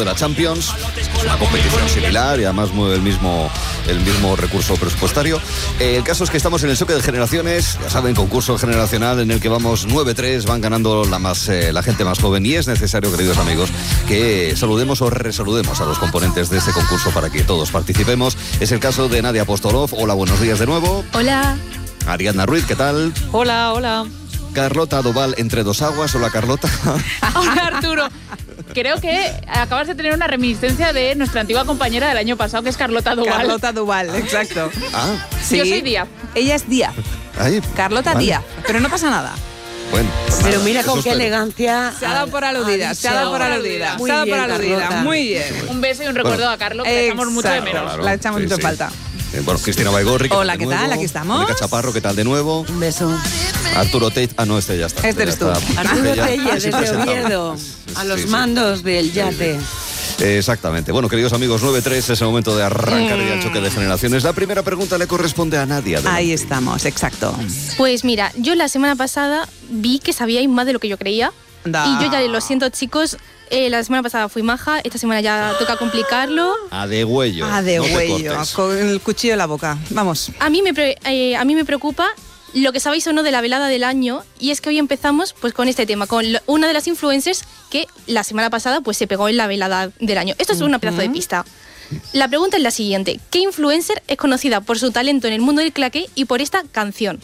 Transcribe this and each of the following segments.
de la Champions, una competición similar y además mueve el mismo recurso presupuestario. El caso es que estamos en el choque de generaciones, ya saben, concurso generacional en el que vamos 9-3, van ganando la gente más joven, y es necesario, queridos amigos, que saludemos o resaludemos a los componentes de este concurso para que todos participemos. Es el caso de Nadia Apostolov. Hola, buenos días de nuevo. Hola. Ariadna Ruiz, ¿qué tal? Hola, hola. Carlota Doval, entre dos aguas. Hola, Carlota. Hola, Arturo. Creo que acabas de tener una reminiscencia de nuestra antigua compañera del año pasado, que es Carlota Doval. Carlota Doval, exacto. Sí. Yo soy Díaz. Ella es Díaz. Carlota vale. Díaz, pero no pasa nada. Bueno, pues pero nada, mira con qué espero. elegancia. Se ha dado por aludida, se ha dado por aludida. Muy Se ha dado bien, por aludida, Carlota. muy bien. Un beso y un recuerdo a Carlos, que le echamos mucho de menos. Claro, La echamos mucho en falta. Bueno, Cristina Baigorri. Hola, tal ¿qué de tal? nuevo? Aquí estamos. Mónica Chaparro, ¿qué tal de nuevo? Un beso. Arturo Tate. No, este ya está. Este eres tú. Arturo Ya- Telle, sí, desde presentado. Oviedo, a los mandos del yate. Exactamente. Bueno, queridos amigos, 9-3 es el momento de arrancar ya el choque de generaciones. La primera pregunta le corresponde a Nadia. Adelante. Ahí estamos, exacto. Pues mira, yo la semana pasada vi que sabíais más de lo que yo creía. Da. Y yo ya lo siento, chicos. La semana pasada fui maja, esta semana ya toca complicarlo. A de huello. A de no te huello, cortes. con el cuchillo en la boca. Vamos. A mí me preocupa lo que sabéis o no de la velada del año, y es que hoy empezamos pues con este tema, con una de las influencers que la semana pasada pues se pegó en la velada del año. Esto es una pedazo de pista. La pregunta es la siguiente: ¿qué influencer es conocida por su talento en el mundo del claqué y por esta canción?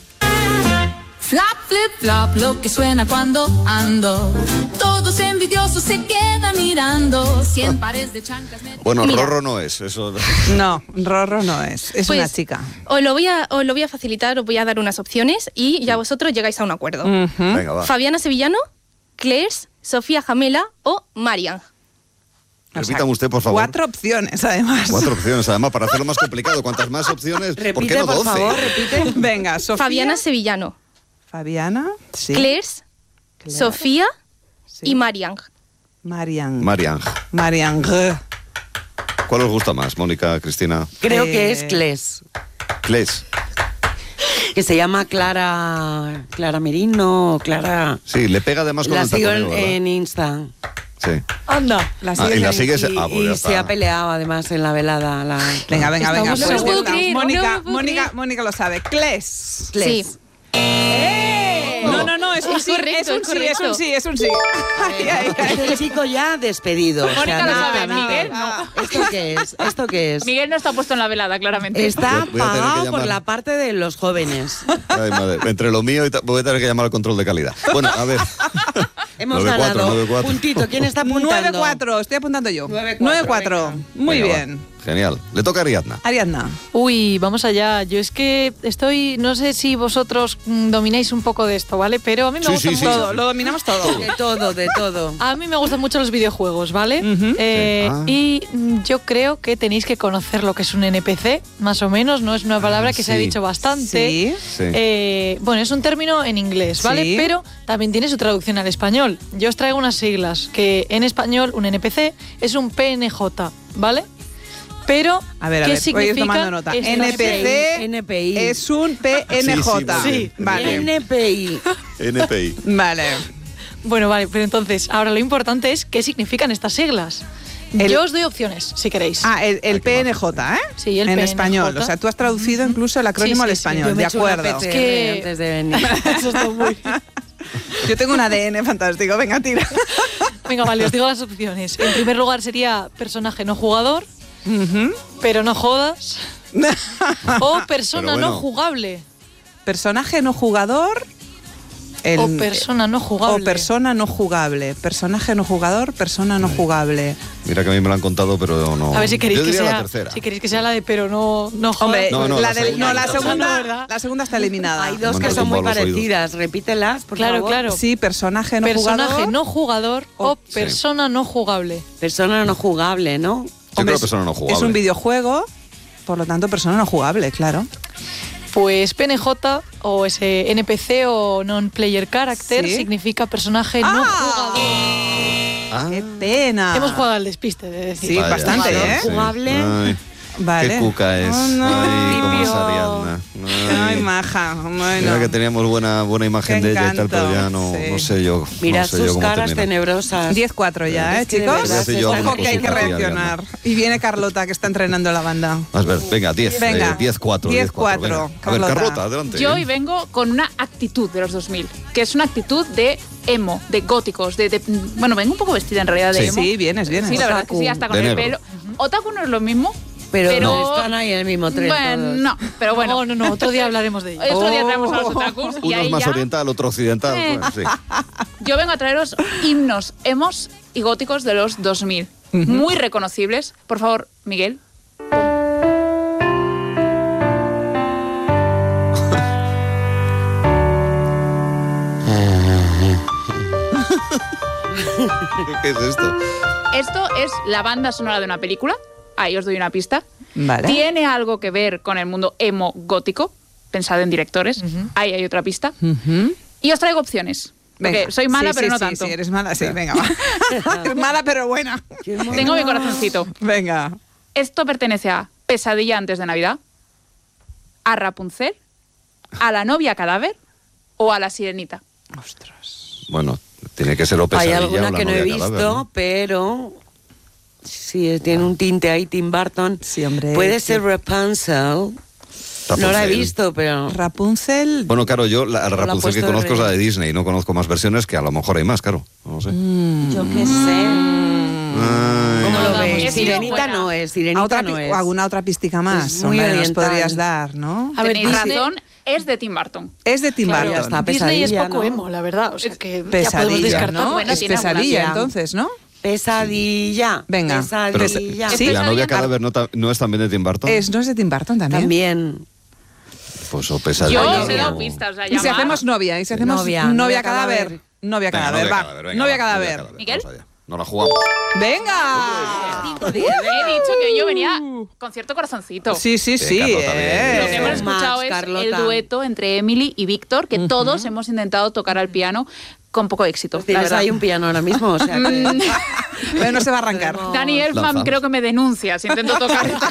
Flap, flip, flop, lo que suena cuando ando. Todos envidiosos se quedan mirando. 100 pares de chanclas. Bueno, Mira. Rorro no es. Eso. No, Rorro no es Pues, una chica. Os lo voy a facilitar, os voy a dar unas opciones y ya vosotros llegáis a un acuerdo. Venga, va. Fabiana Sevillano, Clairs, Sofía Jamela o Marian. Repítame usted, por favor. 4 opciones, además. 4 opciones, además, para hacerlo más complicado. Cuantas más opciones, ¿por qué Repite, no 12? por favor, repite. Venga, Sofía. Fabiana Sevillano, Fabiana. Sí. Clairs, Claire, Sofía sí. y Marian. Marian. Marian. Marian. ¿Cuál os gusta más, Mónica, Cristina? Creo que es Cles, Cles. que se llama Clara Merino, Clara. Sí, le pega además con La el sigo taconeo, ¿verdad? en Insta. Sí. Anda. La Y sigues la ahí. sigues. Y, Pues ya y está. se ha peleado además en la velada. Venga, venga, venga. Estamos- Pues no me puedo ya creer, estamos. no me Mónica, puedo Mónica, creer. Mónica lo sabe. Cles. Sí. No, es un Es sí, correcto, es un sí, es un sí, es un sí. Ay, ay, ay. Este chico ya despedido. Mónica lo sabe, nada. Miguel no. ¿Esto qué es? ¿Esto qué es? Miguel no está puesto en la velada, claramente. Está Voy a tener que pagado llamar. por la parte de los jóvenes. Ay, madre. Entre lo mío y voy a tener que llamar al control de calidad. Bueno, a ver. Hemos 9-4, ganado 9-4. puntito. ¿Quién está apuntando? 9-4, estoy apuntando yo. 9-4, 9-4. Muy Venga, bien. va. Genial. Le toca a Ariadna. Ariadna. Uy, vamos allá. Yo es que no sé si vosotros domináis un poco de esto, ¿vale? Pero a mí me Sí, gusta sí, sí. mucho. Todo, lo dominamos todo. De todo, de todo. A mí me gustan mucho los videojuegos, ¿vale? Ujú. Sí. Ah. Y yo creo que tenéis que conocer lo que es un NPC, más o menos. No es una palabra que se ha sí. dicho bastante. Sí. Sí. Bueno, es un término en inglés, ¿vale? Sí. Pero también tiene su traducción al español. Yo os traigo unas siglas que en español un NPC es un PNJ, ¿vale? Pero, A ver, ¿qué voy a ir significa tomando nota. esta NPC NPI. es un PNJ. Sí, Vale. NPI. NPI. Vale. Bueno, vale, pero entonces, ahora lo importante es qué significan estas siglas. Yo os doy opciones, si queréis. El Ay, qué PNJ, ¿eh? Sí, el en PNJ. español. O sea, tú has traducido incluso el acrónimo al Sí, sí, sí. español. Yo me De he hecho una acuerdo. PCR que- antes de venir. Eso está muy... Yo tengo un ADN fantástico. Venga, tira. Venga, vale, os digo las opciones. En primer lugar sería personaje no jugador, Ujú. pero no jodas. O persona Pero bueno. no jugable. Personaje no jugador. O persona no jugable. O persona no jugable. Personaje no jugador, persona no jugable. Mira que a mí me lo han contado, pero no. A ver si queréis Yo que diría sea, la tercera. si queréis que sea la de pero no jodas. Hombre, No, no, la, la del- segunda. la No, segunda, ¿verdad? la segunda está eliminada. Hay dos Me que han son muy tumbado los oídos. parecidas. Repítelas, por Claro, favor. claro. Sí, personaje no Personaje jugador. no jugador o Sí. persona no jugable. Persona no jugable, ¿no? Yo Hombre, creo que persona no jugable. Es un videojuego, por lo tanto, persona no jugable, claro. Pues PNJ o ese NPC o non-player character Sí. significa personaje no jugador. Ah, ¡Qué pena! Hemos jugado al despiste, de decir. Sí, vaya, bastante, sí, ¿eh? sí. Jugable. Ay. Vale. Qué cuca es. Oh, no. Ay, cómo es Limpio. Ariadna. Ay, maja. Bueno. Mira que teníamos buena imagen Qué de ella y tal, encanto, pero ya no, sí. no sé yo. Mirad no sé sus yo cómo caras termina. tenebrosas. 10-4 ya, Es que de chicos? verdad se están Ojo que hay que cositas, reaccionar. Y viene Carlota, que está entrenando la banda. A ver, venga, 10. Venga. 10-4. 10-4, venga. A ver, Carlota. Carlota, adelante. Yo hoy vengo con una actitud de los 2000, que es una actitud de emo, de góticos, bueno, vengo un poco vestida en realidad de Sí. emo. Sí, vienes. Sí, la verdad que sí, hasta con De el negro. pelo. Otaku no es lo mismo, Pero, pero no están ahí en el mismo tren bueno, todos. no, pero bueno. No, otro día hablaremos de ello. Otro día traemos a los otakus y Uno ahí es más ya oriental, otro occidental. Bueno, sí. yo vengo a traeros himnos emos y góticos de los 2000, muy reconocibles. Por favor, Miguel. ¿Qué es esto? Esto es la banda sonora de una película. Ahí os doy una pista. Vale. Tiene algo que ver con el mundo emo gótico. Pensad en directores. Ahí hay otra pista. Ujú. Y os traigo opciones. Porque Venga. soy mala, Sí, pero sí, no sí, tanto. Sí, eres mala, sí, venga, va. Eres mala, pero buena. Tengo mi corazoncito. Venga. Esto pertenece a Pesadilla antes de Navidad, a Rapunzel, a la novia cadáver o a la sirenita. Bueno, tiene que ser o Hay Pesadilla alguna o La que no he novia visto, cadáver, ¿no? pero sí, tiene un tinte ahí, Tim Burton. Sí, hombre. Puede ser Rapunzel. No la he Rapunzel. visto, pero... Rapunzel. Bueno, claro, yo la Rapunzel que puesto conozco es la de- de Disney, no conozco más versiones, que a lo mejor hay más, claro. No lo sé. Yo qué sé. Ay, ¿Cómo lo no, ves? he sido Sirenita buena. no es, ¿A Sirenita otra no pi- es. o alguna otra pistica más? Es muy Hombre, nos oriental. podrías dar, ¿no? A ver, Tenéis Disney, razón, es de Tim Burton. Es de Tim Claro, Burton. ya está. Disney es Pesadilla, poco ¿no? emo, la verdad. O sea que ya podemos Pesadilla, descartar. ¿no? Bueno, es tiene alguna pesadilla, tía. entonces, ¿no? Pesadilla. Venga. pero Pesadilla. Sí. ¿La novia cadáver no es también de Tim Burton? ¿No es de Tim Burton también? También. Pues o Pesadilla. Yo o- os he dado pistas. O sea, Y si llamad. hacemos novia, y si hacemos Novia, novia, novia cadáver. cadáver. Novia Venga, cadáver, va. venga, Novia va, cadáver. ¿Miguel? Vamos allá. No la jugamos. ¡Venga! He dicho que yo venía con cierto corazoncito. Sí, sí, sí. Carlota, bien. Lo que hemos Más, escuchado es Carlota. el dueto entre Emily y Víctor, que todos hemos intentado tocar al piano con poco éxito. la Tienes verdad. ahí un piano ahora mismo, o sea que... Pero no se va a arrancar. Dani Elfman Lanzamos. creo que me denuncia si intento tocar esto.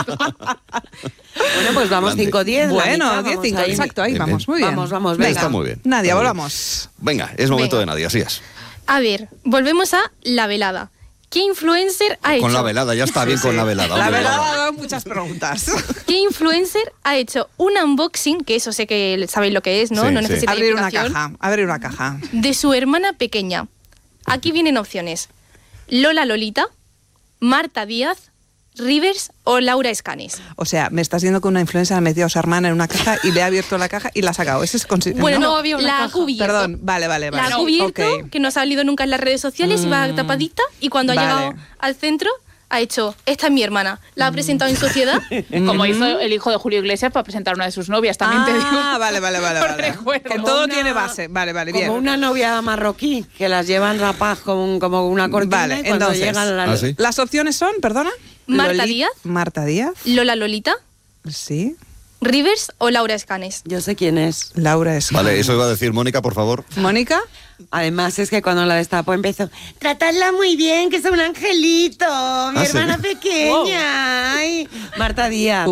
Bueno, pues vamos Grande. 5-10. la Bueno, mitad, vamos 10-5, ahí. exacto, ahí Bien, vamos, bien. muy bien. Vamos, Venga. Está muy bien. Nadia, Está muy volvamos. Venga, es momento Venga. de Nadia, así es. A ver, volvemos a la velada. ¿Qué influencer ha hecho? Con la velada, ya está bien con la velada. La hombre, verdad, venga. ha dado muchas preguntas. ¿Qué influencer ha hecho un unboxing, que eso sé que sabéis lo que es, ¿no? Sí, no sí. necesita Abrir una explicación, caja, abrir una caja. de su hermana pequeña? Aquí vienen opciones. Lola Lolita, Marta Díaz, Rivers o Laura Escanes. O sea, me estás diciendo que una influencer ha metido a su hermana en una caja y le ha abierto la caja y la ha sacado. Ese es Bueno, ¿no? no, había una la ha caja. cubierto. Perdón, vale. La ha cubierto, Ok. que no ha salido nunca en las redes sociales, iba tapadita y cuando ha Vale. llegado al centro ha hecho, esta es mi hermana, la ha presentado en sociedad. Como hizo el hijo de Julio Iglesias para presentar a una de sus novias, también te digo. Ah, vale. Por recuerdo. Que Como todo una- tiene base. Vale, bien. Como una novia marroquí, que las llevan rapadas como una cortina Vale, y cuando entonces. llegan a la... ¿Ah, sí? Las opciones son, perdona. Marta Díaz. Marta Díaz, Lola Lolita, sí. Rivers o Laura Escanes. Yo sé quién es. Laura es. Vale, eso iba a decir Mónica, por favor. Mónica. Además es que cuando la destapó empezó, tratadla muy bien, que es un angelito, mi ¿Ah, hermana sí? pequeña. Ay, Marta Díaz.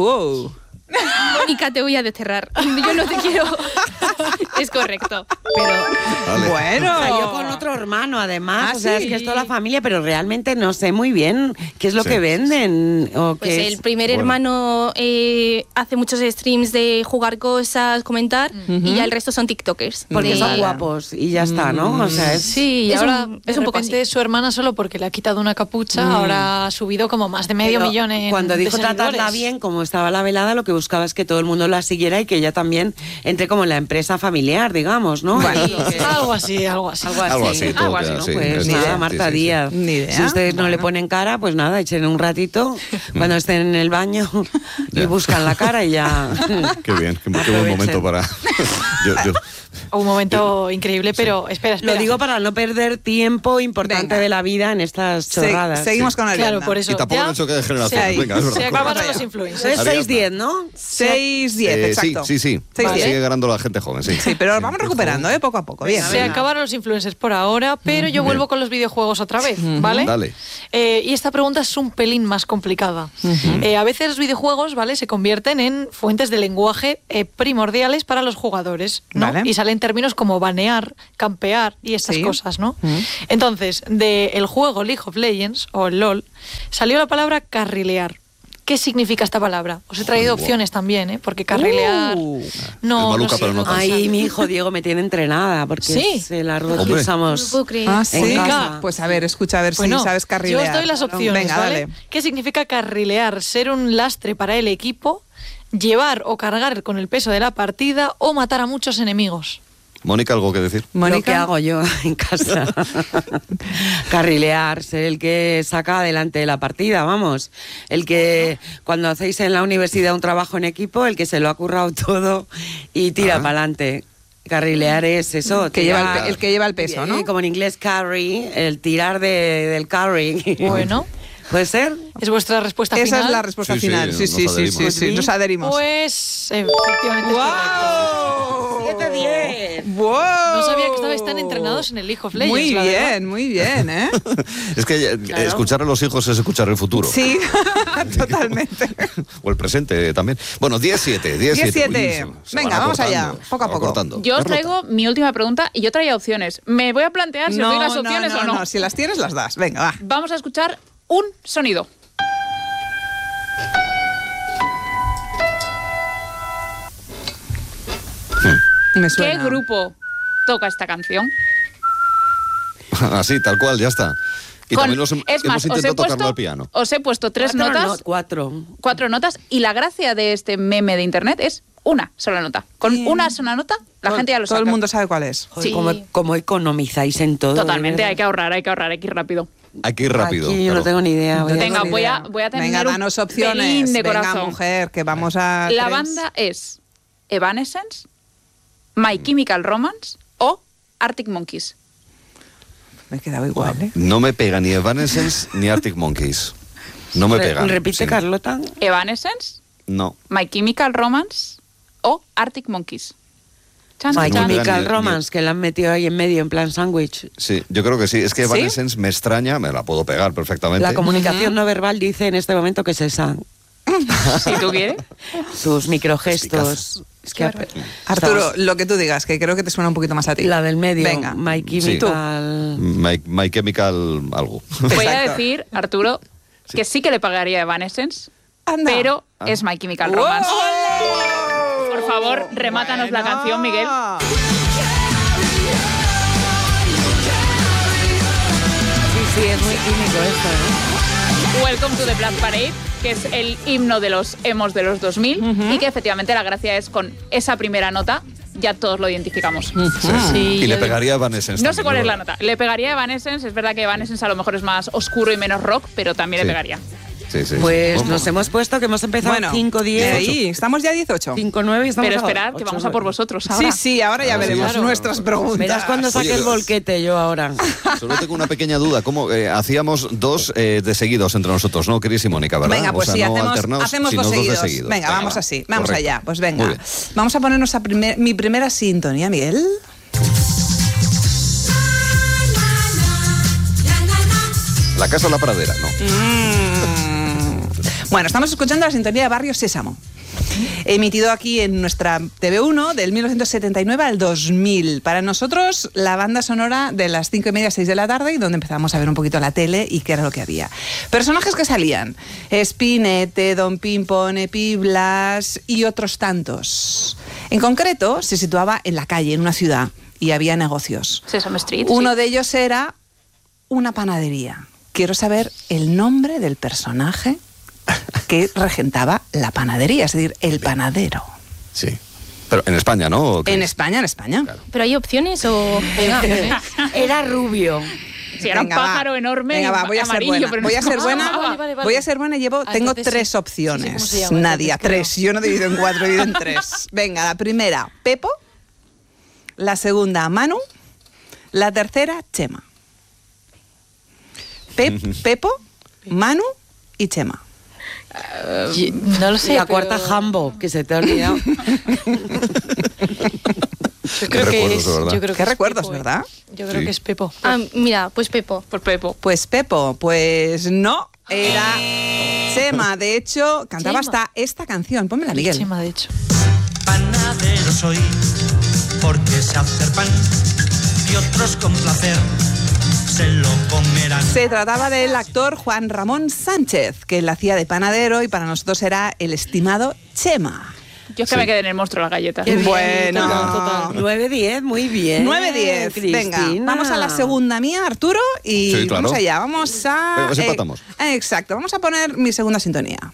Mónica, te voy a desterrar. Yo no te quiero. Es correcto. Pero Vale. Bueno. salió con otro hermano, además. Ah, o sea, sí. es que es toda la familia, pero realmente no sé muy bien qué es lo Sí. que venden. O Pues qué el es. primer Bueno. hermano hace muchos streams de jugar cosas, comentar, y ya el resto son TikTokers. Porque son Vale. guapos y ya está, ¿no? O sea, es... Sí, y Es ahora un- de es un poco repente así. su hermana solo porque le ha quitado una capucha, ahora ha subido como más de medio Pero millón en cuando dijo de tratarla seguidores. bien, como estaba la velada, lo que buscaba es que todo el mundo la siguiera y que ella también entre como en la empresa familiar, digamos, ¿no? Vale. Es lo que- Algo así, algo así. Algo así, todo algo queda ¿no? así, Pues exacto. nada, Sí, Marta sí, sí. Díaz. Ni idea. Si ustedes no le ponen cara, pues nada, echen un ratito cuando estén en el baño y Ya. buscan la cara y ya. Qué bien, qué buen momento para... yo Un momento increíble, pero espera. Lo digo para no perder tiempo importante Venga. de la vida en estas chorradas. Seguimos con Ariadna. Claro, por eso. Y tampoco ya en el choque de generaciones. se- Venga, es verdad. se acabaron Vamos los allá. influencers. Es 6-10, ¿no? 6-10, exacto. Sí. 6-10. Sigue ganando la gente joven, sí. Sí, pero vamos recuperando, poco a poco. Bien. Se acabaron los influencers por ahora, pero yo vuelvo con los videojuegos otra vez, ¿vale? Dale. Y esta pregunta es un pelín más complicada. A veces los videojuegos, ¿vale?, se convierten en fuentes de lenguaje primordiales para los jugadores, ¿no? Vale. Y salen términos como banear, campear y estas Sí. cosas, ¿no? Entonces, del juego League of Legends, o el LOL, salió la palabra carrilear. ¿Qué significa esta palabra? Os he traído opciones también, ¿eh? Porque carrilear... Es no maluca, sé, pero no tanto. Ay, mi hijo Diego me tiene entrenada porque Sí. es el arroz que Hombre. No usamos. puedo creer. Ah, En sí. casa. Pues a ver, escucha, a ver Bueno, si sabes carrilear. yo os doy las opciones, Venga, ¿vale? dale. ¿Qué significa carrilear? Ser un lastre para el equipo, llevar o cargar con el peso de la partida o matar a muchos enemigos. Mónica, ¿algo que decir? Lo que Mónica. hago yo en casa. Carrilear, ser el que saca adelante la partida, vamos. El que cuando hacéis en la universidad un trabajo en equipo, el que se lo ha currado todo y tira para adelante. Carrilear es eso. Que lleva tirar- el que lleva el peso, ¿no? Como en inglés carry, el tirar del carry. Bueno. ¿Puede ser? ¿Es vuestra respuesta Esa final? es la respuesta Sí, sí, final. Sí, nos sí, sí, adherimos. sí, nos adherimos. Pues efectivamente es correcto. ¡Wow! 7-10. ¡Wow! No sabía que estabais tan entrenados en el League of Legends. Muy la verdad. muy bien, ¿eh? Es que escuchar a los hijos es escuchar el futuro. Sí, totalmente. O el presente también. Bueno, 10-7. 10-7. Uy, se Venga, van vamos allá, acortando, poco a se van poco. acortando. Yo os Carlota. traigo mi última pregunta y yo traía opciones. Me voy a plantear si os doy las opciones o no. no, si las tienes, las das. Venga, va. Vamos a escuchar un sonido. Me suena. ¿Qué grupo toca esta canción? Así, tal cual, ya está. Y Con- también es más, hemos intentado tocarlo al piano. os he puesto tres notas, 4 notas, y la gracia de este meme de internet es una sola nota. Con Bien. una sola nota, la gente ya lo Todo saca. el mundo sabe cuál es. Sí. ¿Cómo economizáis en todo? Totalmente, de hay que ahorrar, hay que ir rápido. Hay que ir rápido. Aquí yo claro. no tengo ni idea. Venga, voy a tener Venga, un danos pelín opciones. de Venga, corazón. mujer, que vamos a... La tres. banda es Evanescence, My Chemical Romance o Arctic Monkeys. Me he quedado igual, ¿eh? No me pega ni Evanescence ni Arctic Monkeys. No me pegan. Repite, Sí. Carlota. Evanescence, No. My Chemical Romance o Arctic Monkeys. Chan, My chan. Chemical Ni- Romance, que la han metido ahí en medio, en plan sándwich. Sí, yo creo que sí. Es que ¿Sí? Evanescence me extraña, me la puedo pegar perfectamente. La comunicación no verbal dice en este momento que es esa. Si tú quieres. Sus microgestos. Es que Arturo, lo que tú digas, que creo que te suena un poquito más a ti. la del medio. Venga. My Chemical. My Chemical algo. Voy a Exacto. decir, Arturo, que sí que le pagaría a Evanescence, Anda. pero es My Chemical Romance. Por favor, remátanos la canción, Miguel. Sí, es muy químico esto, ¿no? Welcome to the Black Parade, que es el himno de los emos de los 2000 y que efectivamente la gracia es con esa primera nota ya todos lo identificamos. Sí, Y le yo- pegaría a Evanescence. No sé también, cuál es la ¿verdad? nota. Le pegaría a Evanescence, es verdad que Evanescence a lo mejor es más oscuro y menos rock, pero también Sí. le pegaría. Sí, sí. Pues Vamos. nos hemos puesto que hemos empezado Bueno, 5-10, ahí, estamos ya 18. 5-9 y estamos Pero a esperad, que 8-9. vamos a por vosotros ahora. Sí, sí, ahora ya Ah, veremos sí, claro. nuestras preguntas. Verás cuando saque Oye, el volquete yo ahora. Solo tengo una pequeña duda. ¿Cómo hacíamos dos de seguidos entre nosotros, no, Cris y Mónica, verdad? Venga, pues O sea, sí, no alternados, hacemos sino dos de seguidos. seguidos. Venga, vamos va. así, vamos Correcto. allá. Pues Muy venga, bien. vamos a ponernos a mi primera sintonía, Miguel. La casa o la pradera, no. Bueno, estamos escuchando la sintonía de Barrio Sésamo. Emitido aquí en nuestra TV1 del 1979 al 2000. Para nosotros, la banda sonora de las 5:30, 6 de la tarde, y donde empezamos a ver un poquito la tele y qué era lo que había. Personajes que salían: Spinete, Don Pimpón, Epi Blas y otros tantos. En concreto, se situaba en la calle, en una ciudad, y había negocios. Sesame Street. Uno sí. de ellos era una panadería. Quiero saber el nombre del personaje que regentaba la panadería, es decir, el panadero. Sí. Pero en España, ¿no? Cris? En España. ¿Pero hay opciones o...? Venga, Era rubio. Sí, era Venga, un va. pájaro enorme Venga, va, voy a ser amarillo, buena. pero no Voy a se ser buena. llamaba. Vale. Voy a ser buena y tengo Entonces sí. tres Sí, sí, opciones. ¿cómo se llama? Nadia, Entonces, creo. tres. Yo no divido en cuatro, divido en tres. Venga, la primera, Pepo. La segunda, Manu. La tercera, Chema. Pepo, Manu y Chema. No lo sé. La pero cuarta, Jambo, que se te ha olvidado. Yo creo que recuerdos, es. de verdad. Yo creo que Qué es recuerdos, Pepo, ¿verdad? Yo creo Sí. que es Pepo. Mira, pues Pepo. Por Pepo. Pues Pepo, pues no, era Chema. De hecho, cantaba Chema. hasta esta canción. Pónmela, Miguel. Chema, de hecho. Panadero soy, porque sé hacer pan y otros con placer se lo comerán. Se trataba del actor Juan Ramón Sánchez, que la hacía de panadero y para nosotros era el estimado Chema. Yo es que me quedé en el monstruo de las galletas. Qué bien, Bueno. total. 9-10, muy bien. 9-10. Venga, Cristina. vamos a la segunda mía, Arturo, y Sí, claro. vamos allá. Vamos a... Venga, así empatamos. Exacto, vamos a poner mi segunda sintonía.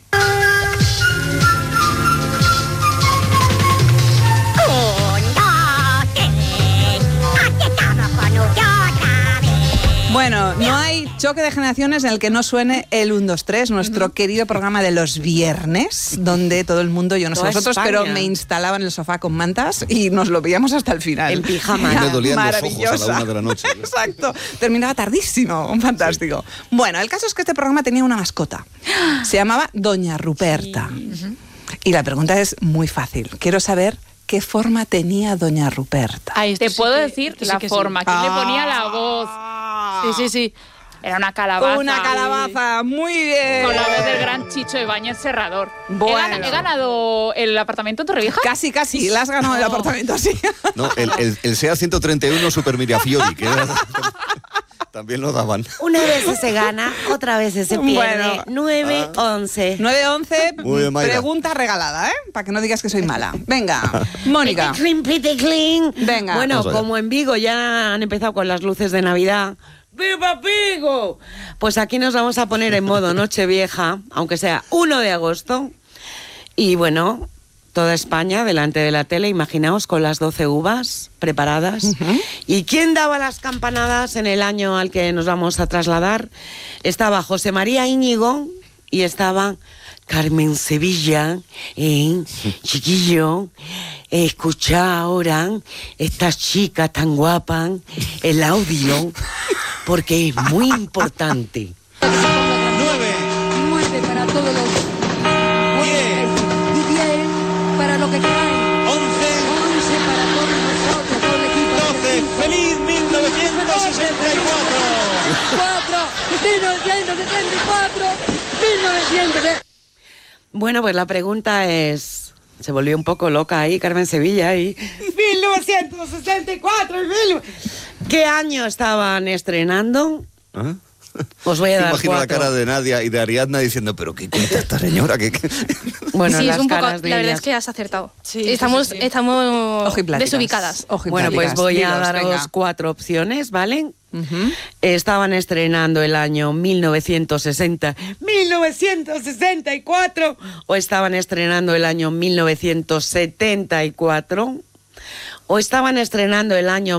Bueno, no hay choque de generaciones en el que no suene el 1, 2, 3, nuestro querido programa de los viernes, donde todo el mundo, yo no sé Toda vosotros, España. pero me instalaba en el sofá con mantas y nos lo veíamos hasta el final. En pijama. Y me dolían los ojos a Maravillosa. la 1 de la noche. Exacto. Terminaba tardísimo. Fantástico. Bueno, el caso es que este programa tenía una mascota. Se llamaba Doña Ruperta. Y la pregunta es muy fácil. Quiero saber qué forma tenía Doña Ruperta. Ah, esto Te sí puedo que- decir esto sí la que sí. forma. ¿Quién le ponía la voz? Sí. Era una calabaza. Una calabaza. Muy bien. Con la voz del gran Chicho Ibáñez Serrador. Bueno. He ganado el apartamento en Torrevieja. Casi. La has ganado el apartamento, sí. No, el SEA 131 Super Mirafiori, que era- también lo daban. Una vez se gana, otra vez se pierde. Bueno. 9-11. 9-11, Muy bien, Mayra. pregunta regalada, ¿eh? Para que no digas que soy mala. Venga, Mónica. Piti clean. Venga. Bueno, Vamos allá. como en Vigo ya han empezado con las luces de Navidad. ¡Viva Vigo! Pues aquí nos vamos a poner en modo Nochevieja, aunque sea 1 de agosto. Y bueno, toda España delante de la tele, imaginaos, con las 12 uvas preparadas. ¿Y quién daba las campanadas en el año al que nos vamos a trasladar? Estaba José María Íñigo y estaba Carmen Sevilla, chiquillo. Escucha ahora esta chica tan guapa, el audio, porque es muy importante. 9, Muerte para todos los 10, y 10 para lo que queráis. 11, 11 para todos nosotros, todo el equipo. 12. ¡Feliz 1964! 4, 1974, 1900. Bueno, pues la pregunta es... Se volvió un poco loca ahí, Carmen Sevilla, y 1964. ¿Qué año estaban estrenando? ¿Ah? Os voy a dar Imagino la 4. cara de Nadia y de Ariadna diciendo, pero ¿qué cuenta esta señora? ¿Qué? Bueno, sí, las es un poco. caras de La verdad ellas. es que has acertado. Sí, estamos sí. estamos Ojipláticas. desubicadas. Bueno, pues Ojipláticas. voy a Dilos, daros venga. 4 opciones, ¿vale? Estaban estrenando el año 1964 o estaban estrenando el año 1974 o estaban estrenando el año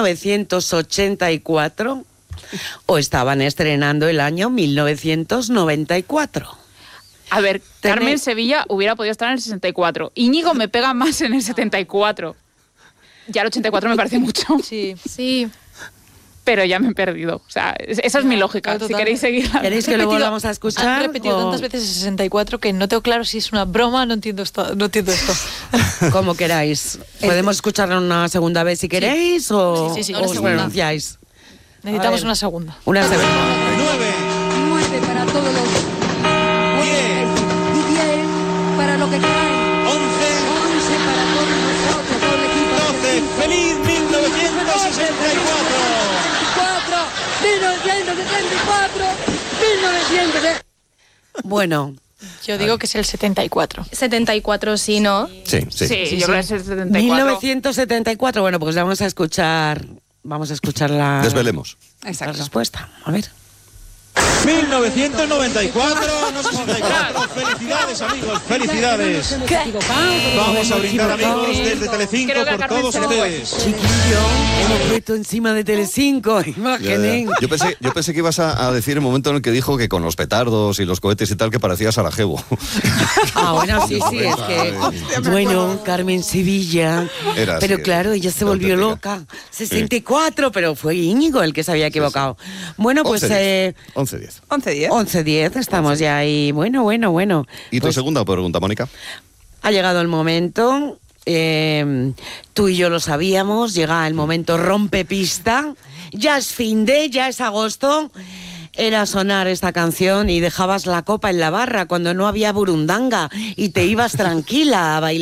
1984 o estaban estrenando el año 1994. A ver, Carmen Tenéis- Sevilla hubiera podido estar en el 64. Íñigo me pega más en el 74. Ya el 84 me parece mucho. Sí. Sí. Pero ya me he perdido. O sea, esa es mi lógica. Claro, Si total. queréis seguirla. ¿Queréis que lo volvamos a escuchar? Han repetido o tantas veces el 64 que no tengo claro si es una broma, no entiendo esto. como queráis? ¿Podemos escucharlo una segunda vez si queréis o Sí, os una segunda. pronunciáis? Necesitamos A ver. una segunda. Una segunda. 9, Muerte para todos los 10, y 10 para lo que queráis. 11, 11 para todos nosotros, todo el equipo. 12. ¡Feliz 1964! 4, 1974, 1900. Bueno, Yo digo que es el 74. 74, sí, ¿no? Sí. Sí, yo creo que es el 74. 1974. Bueno, pues vamos a escuchar la, Desvelemos. la Exacto. respuesta. A ver. 1994, no 64. Felicidades, amigos, felicidades. Vamos a brindar, amigos, desde Telecinco por todos ustedes. Chiquillo, hemos puesto encima de Telecinco, imaginen. Yo pensé que ibas a decir el momento en el que dijo que con los petardos y los cohetes y tal que parecía Sarajevo. Ah, bueno, sí, es que... Bueno, Carmen Sevilla. Era pero así, claro, ella se volvió loca. 64, pero fue Íñigo el que se había equivocado. Bueno, pues... 11-10. 11-10. 11-10, estamos ya ahí. Bueno. ¿Y tu Pues segunda pregunta, Mónica? ha llegado el momento, tú y yo lo sabíamos, llega el momento rompepista. Ya es fin de, ya es agosto. Era sonar esta canción y dejabas la copa en la barra cuando no había burundanga y te ibas tranquila a bailar.